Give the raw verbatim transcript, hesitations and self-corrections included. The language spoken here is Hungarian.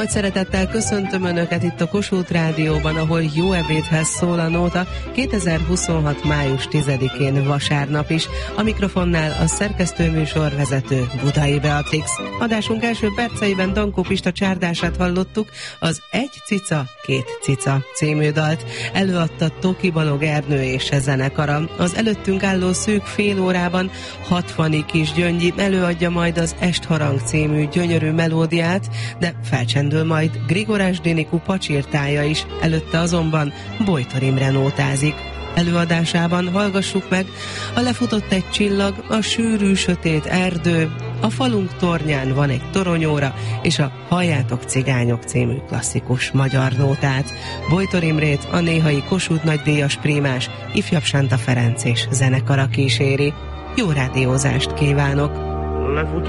Nagy szeretettel köszöntöm Önöket itt a Kossuth Rádióban, ahol jó ebédhez szól a nóta kétezer-huszonhat. május tizedikén vasárnap is. A mikrofonnál a szerkesztőműsor vezető Budai Beatrix. Adásunk első perceiben Dankó Pista csárdását hallottuk, az Egy cica, két cica című dalt. Előadta Toki Balog Ernő és zenekara. Az előttünk álló szűk fél órában Hatvani Kis Gyöngyi előadja majd az Estharang című gyönyörű melódiát, de felcsendül majd Grigorás Diniku pacsirtája is, előtte azonban Bojtor Imre nótázik. Előadásában hallgassuk meg a Lefutott egy csillag, a Sűrű sötét erdő, a Falunk tornyán van egy toronyóra, és a Halljátok cigányok című klasszikus magyar nótát. Bojtor Imrét a néhai Kossuth nagydíjas prímás Ifjabb Sánta Ferenc és zenekara kíséri. Jó rádiózást kívánok!